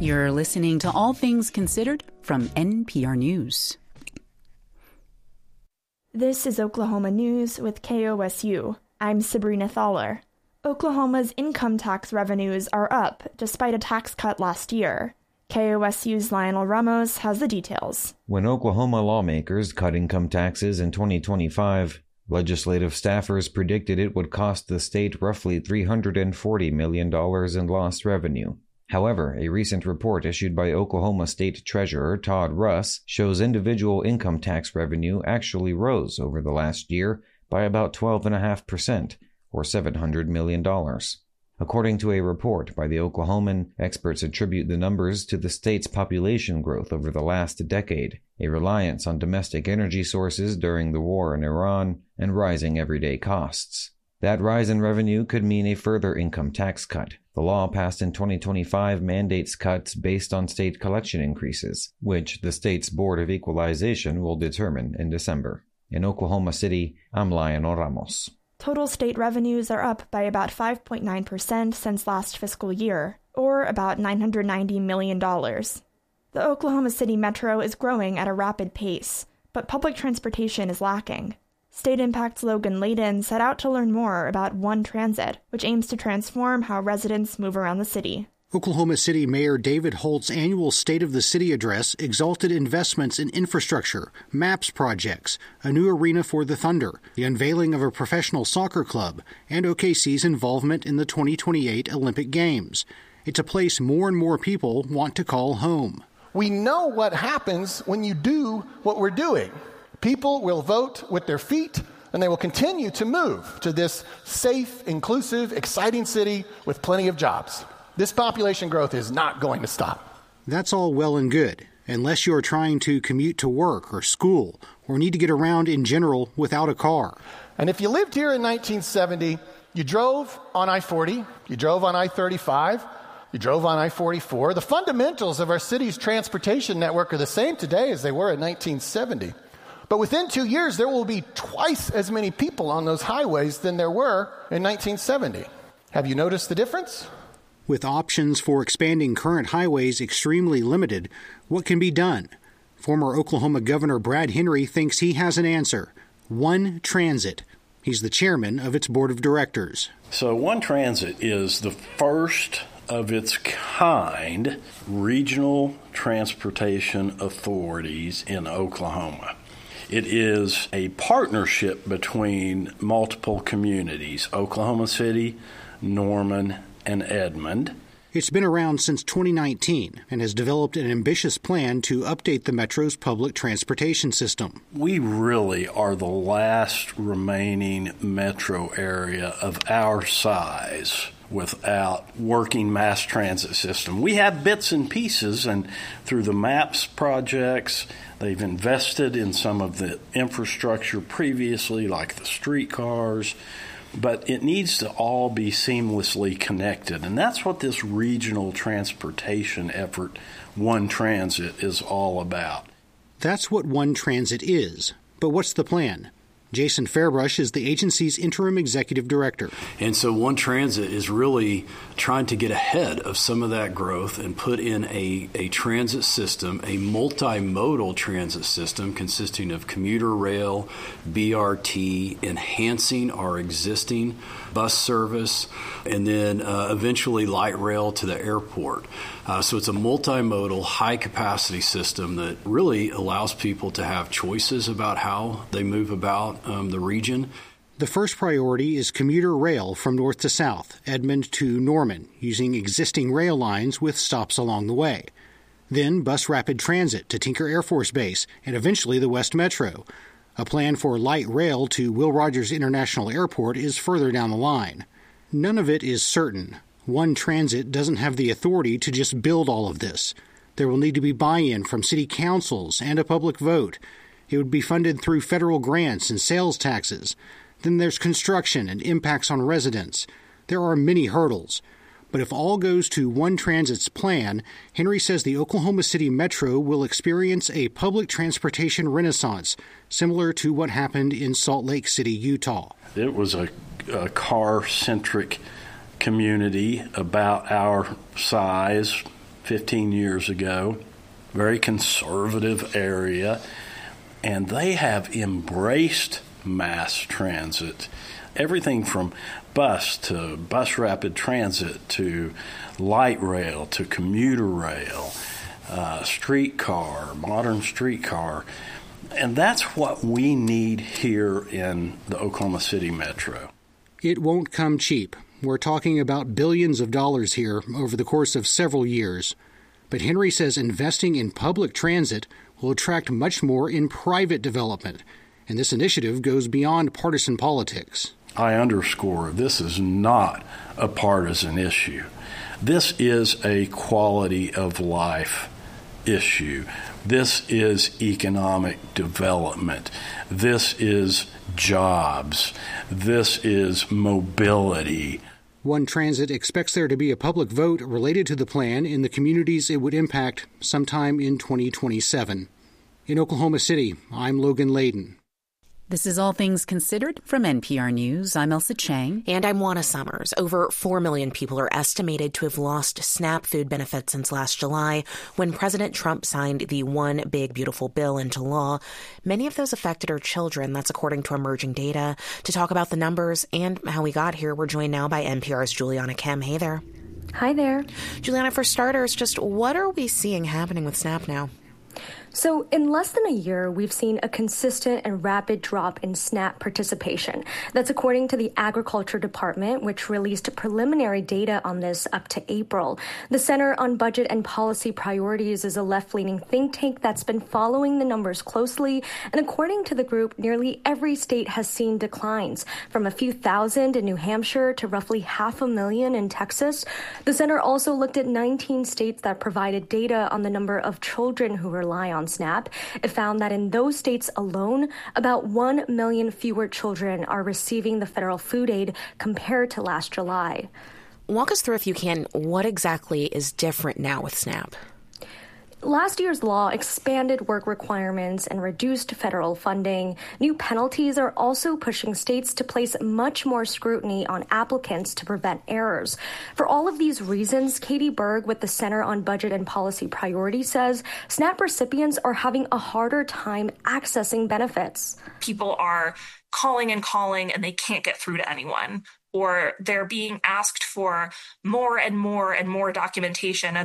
You're listening to All Things Considered from NPR News. This is Oklahoma News with KOSU. I'm Sabrina Thaler. Oklahoma's income tax revenues are up despite a tax cut last year. KOSU's Lionel Ramos has the details. When Oklahoma lawmakers cut income taxes in 2025, legislative staffers predicted it would cost the state roughly $340 million in lost revenue. However, a recent report issued by Oklahoma State Treasurer Todd Russ shows individual income tax revenue actually rose over the last year by about 12.5%, or $700 million. According to a report by the Oklahoman, experts attribute the numbers to the state's population growth over the last decade, a reliance on domestic energy sources during the war in Iran, and rising everyday costs. That rise in revenue could mean a further income tax cut. The law passed in 2025 mandates cuts based on state collection increases, which the state's Board of Equalization will determine in December. In Oklahoma City, I'm Lionel Ramos. Total state revenues are up by about 5.9% since last fiscal year, or about $990 million. The Oklahoma City Metro is growing at a rapid pace, but public transportation is lacking. State Impact's Logan Layden set out to learn more about One Transit, which aims to transform how residents move around the city. Oklahoma City Mayor David Holt's annual State of the City address exalted investments in infrastructure, MAPS projects, a new arena for the Thunder, the unveiling of a professional soccer club, and OKC's involvement in the 2028 Olympic Games. It's a place more and more people want to call home. We know what happens when you do what we're doing. People will vote with their feet, and they will continue to move to this safe, inclusive, exciting city with plenty of jobs. This population growth is not going to stop. That's all well and good, unless you're trying to commute to work or school, or need to get around in general without a car. And if you lived here in 1970, you drove on I-40, you drove on I-35, you drove on I-44. The fundamentals of our city's transportation network are the same today as they were in 1970. But within 2 years, there will be twice as many people on those highways than there were in 1970. Have you noticed the difference? With options for expanding current highways extremely limited, what can be done? Former Oklahoma Governor Brad Henry thinks he has an answer. One Transit. He's the chairman of its board of directors. So One Transit is the first of its kind regional transportation authorities in Oklahoma. It is a partnership between multiple communities, Oklahoma City, Norman, and Edmond. It's been around since 2019 and has developed an ambitious plan to update the Metro's public transportation system. We really are the last remaining metro area of our size without working mass transit system. We have bits and pieces, and through the MAPS projects, they've invested in some of the infrastructure previously, like the streetcars, but it needs to all be seamlessly connected. And that's what this regional transportation effort, One Transit, is all about. That's what One Transit is. But what's the plan? Jason Fairbrush is the agency's interim executive director. And so One Transit is really trying to get ahead of some of that growth and put in a transit system, a multimodal transit system consisting of commuter rail, BRT, enhancing our existing bus service, and then eventually light rail to the airport. So it's a multimodal, high-capacity system that really allows people to have choices about how they move about the region. The first priority is commuter rail from north to south, Edmond to Norman, using existing rail lines with stops along the way. Then bus rapid transit to Tinker Air Force Base and eventually the West Metro. A plan for light rail to Will Rogers International Airport is further down the line. None of it is certain. One Transit doesn't have the authority to just build all of this. There will need to be buy-in from city councils and a public vote. It would be funded through federal grants and sales taxes. Then there's construction and impacts on residents. There are many hurdles. But if all goes to One Transit's plan, Henry says the Oklahoma City Metro will experience a public transportation renaissance, similar to what happened in Salt Lake City, Utah. It was a car-centric community about our size 15 years ago, very conservative area, and they have embraced mass transit. Everything from bus to bus rapid transit to light rail to commuter rail, streetcar, modern streetcar. And that's what we need here in the Oklahoma City Metro. It won't come cheap. We're talking about billions of dollars here over the course of several years. But Henry says investing in public transit will attract much more in private development. And this initiative goes beyond partisan politics. I underscore, this is not a partisan issue. This is a quality of life issue. This is economic development. This is jobs. This is mobility. One Transit expects there to be a public vote related to the plan in the communities it would impact sometime in 2027. In Oklahoma City, I'm Logan Layden. This is All Things Considered from NPR News. I'm Elsa Chang. And I'm Juana Summers. Over 4 million people are estimated to have lost SNAP food benefits since last July, when President Trump signed the One Big Beautiful Bill into law. Many of those affected are children. That's according to emerging data. To talk about the numbers and how we got here, we're joined now by NPR's Juliana Kemp. Hey there. Hi there. Juliana, for starters, just what are we seeing happening with SNAP now? So in less than a year, we've seen a consistent and rapid drop in SNAP participation. That's according to the Agriculture Department, which released preliminary data on this up to April. The Center on Budget and Policy Priorities is a left-leaning think tank that's been following the numbers closely. And according to the group, nearly every state has seen declines, from a few thousand in New Hampshire to roughly 500,000 in Texas. The center also looked at 19 states that provided data on the number of children who rely on SNAP. It found that in those states alone, about 1 million fewer children are receiving the federal food aid compared to last July. Walk us through, if you can, what exactly is different now with SNAP? Last year's law expanded work requirements and reduced federal funding. New penalties are also pushing states to place much more scrutiny on applicants to prevent errors. For all of these reasons, Katie Berg with the Center on Budget and Policy Priorities says SNAP recipients are having a harder time accessing benefits. People are calling and they can't get through to anyone, or they're being asked for more and more documentation